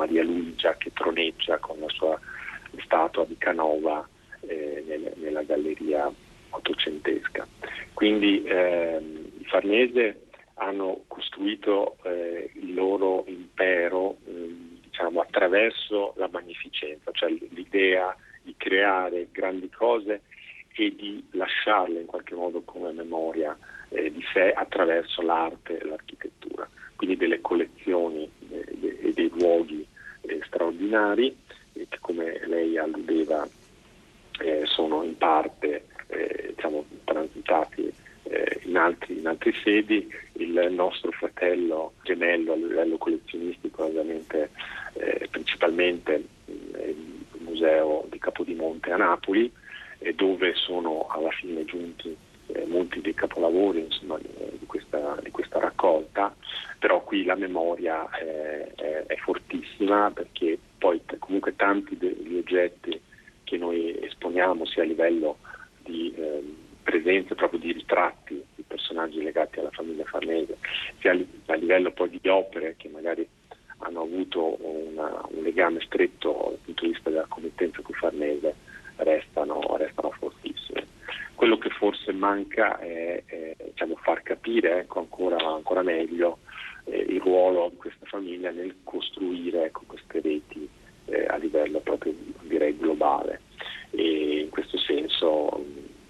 Maria Luigia che troneggia con la sua statua di Canova nella galleria ottocentesca. Quindi i Farnese hanno costruito il loro impero diciamo attraverso la magnificenza, cioè l'idea di creare grandi cose e di lasciarle in qualche modo come memoria di sé attraverso l'arte e l'architettura, quindi delle collezioni e dei luoghi straordinari che, come lei alludeva, sono in parte diciamo transitati in altri sedi. Il nostro fratello gemello a livello collezionistico ovviamente principalmente il Museo di Capodimonte a Napoli, dove sono alla fine giunti molti dei capolavori insomma, di questa raccolta, però qui la memoria è fortissima, perché poi comunque tanti degli oggetti che noi esponiamo sia a livello di presenze proprio di ritratti di personaggi legati alla famiglia Farnese, sia a livello poi di opere che magari hanno avuto un legame stretto dal punto di vista della committenza con Farnese, restano fortissime. Quello che forse manca è diciamo, far capire ancora meglio il ruolo di questa famiglia nel costruire queste reti a livello proprio direi globale, e in questo senso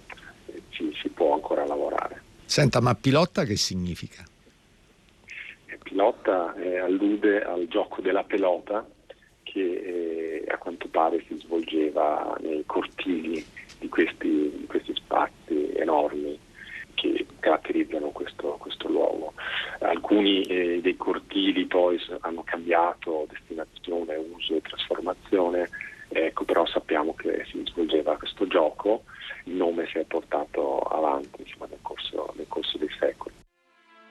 si può ancora lavorare. Senta, ma pilotta che significa? Pilotta allude al gioco della pelota che a quanto pare si svolgeva nei cortili di questi spazi enormi che caratterizzano questo luogo. Alcuni dei cortili poi hanno cambiato destinazione, uso e trasformazione, però sappiamo che si svolgeva questo gioco